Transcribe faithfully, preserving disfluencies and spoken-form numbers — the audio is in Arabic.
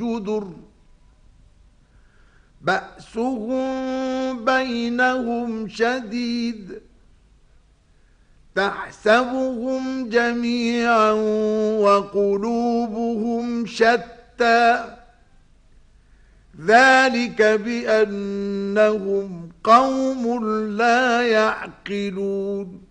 جدر بأسهم بينهم شديد تحسبهم جميعا وقلوبهم شتى ذلك بأنهم قوم لا يعقلون